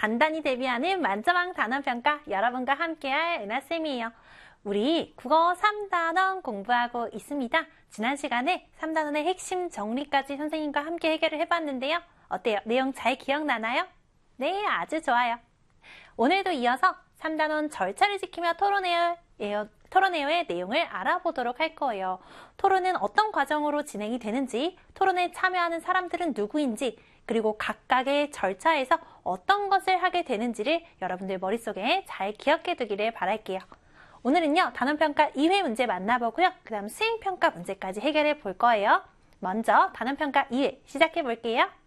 단단히 대비하는 만점왕 단원평가 여러분과 함께할 은하쌤이에요. 우리 국어 3단원 공부하고 있습니다. 지난 시간에 3단원의 핵심 정리까지 선생님과 함께 해결을 해봤는데요. 어때요? 내용 잘 기억나나요? 네, 아주 좋아요. 오늘도 이어서 3단원 절차를 지키며 토론회의 내용을 알아보도록 할 거예요. 토론은 어떤 과정으로 진행이 되는지, 토론에 참여하는 사람들은 누구인지, 그리고 각각의 절차에서 어떤 것을 하게 되는지를 여러분들 머릿속에 잘 기억해 두기를 바랄게요. 오늘은요, 단원평가 2회 문제 만나보고요. 그 다음 수행평가 문제까지 해결해 볼 거예요. 먼저 단원평가 2회 시작해 볼게요.